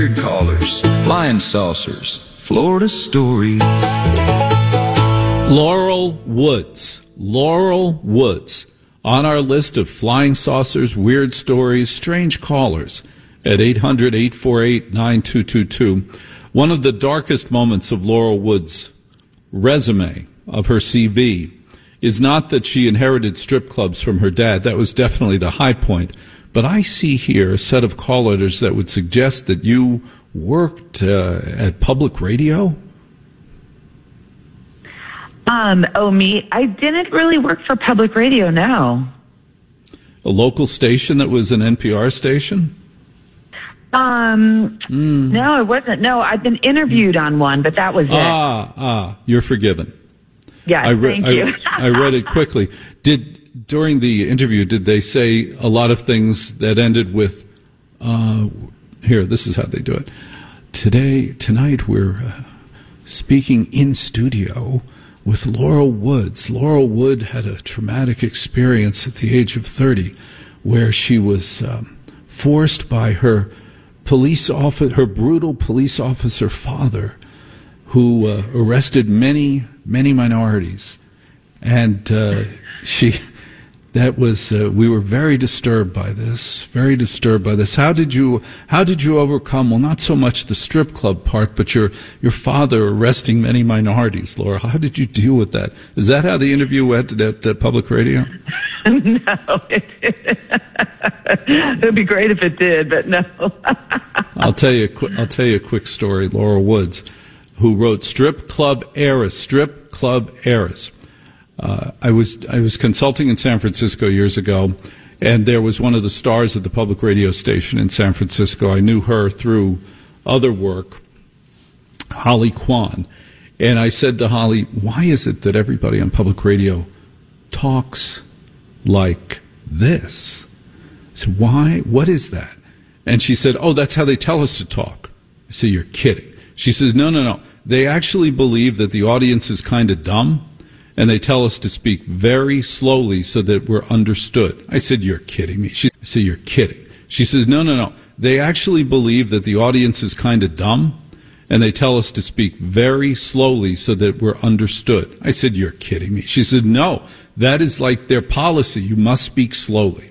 Callers, flying saucers, Florida stories. Laurel Woods. Laurel Woods. On our list of flying saucers, weird stories, strange callers at 800-848-9222. One of the darkest moments of Laurel Woods' resume, of her CV, is not that she inherited strip clubs from her dad. That was definitely the high point. But I see here a set of call letters that would suggest that you worked at public radio. Me? I didn't really work for public radio, no. A local station that was an NPR station? No, it wasn't. No, I've been interviewed on one, but that was it. You're forgiven. Yeah, thank you. I read it quickly. During the interview, did they say a lot of things that ended with, here, this is how they do it. Tonight we're speaking in studio with Laurel Woods. Laurel Wood had a traumatic experience at the age of 30 where she was forced by her brutal police officer father, who arrested many minorities. And we were very disturbed by this. How did you overcome, well, not so much the strip club part, but your father arresting many minorities, Laura? How did you deal with that? Is that how the interview went at public radio? No, it would be great if it did, but no. I'll tell you a quick story. Laura Woods, who wrote Strip Club Eras. I was consulting in San Francisco years ago, and there was one of the stars at the public radio station in San Francisco. I knew her through other work, Holly Kwan. And I said to Holly, why is it that everybody on public radio talks like this? I said, why? What is that? And she said, oh, that's how they tell us to talk. I said, you're kidding. She says, no. They actually believe that the audience is kind of dumb, and they tell us to speak very slowly so that we're understood. I said, you're kidding me. She said, you're kidding. She says, no. They actually believe that the audience is kind of dumb, and they tell us to speak very slowly so that we're understood. I said, you're kidding me. She said, no, that is like their policy. You must speak slowly.